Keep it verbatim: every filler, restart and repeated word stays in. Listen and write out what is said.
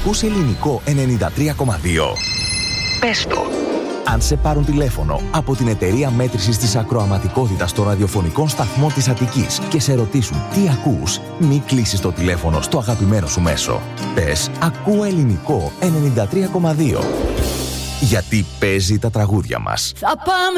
Ακούς ελληνικό ενενήντα τρία κόμμα δύο. Πες το. Αν σε πάρουν τηλέφωνο από την εταιρεία μέτρησης της ακροαματικότητας των ραδιοφωνικών σταθμών της Αττικής και σε ρωτήσουν τι ακούς, μη κλείσεις το τηλέφωνο στο αγαπημένο σου μέσο. Πες «Ακούω ελληνικό ενενήντα τρία κόμμα δύο». Γιατί παίζει τα τραγούδια μας. Θα πάμε